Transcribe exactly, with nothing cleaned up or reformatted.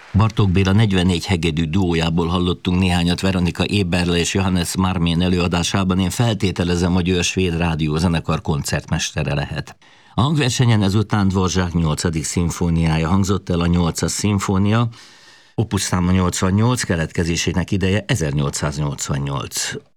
Bartók Béla negyvennégy hegedű duójából hallottunk néhányat Veronika Eberle és Johannes Marmén előadásában. Én feltételezem, hogy ő a svéd rádiózenekar koncertmestere lehet. A hangversenyen ezután Dvořák nyolcadik szimfóniája hangzott el, a nyolcas szimfónia, opus száma nyolcvannyolc, keletkezésének ideje ezernyolcszáznyolcvannyolc.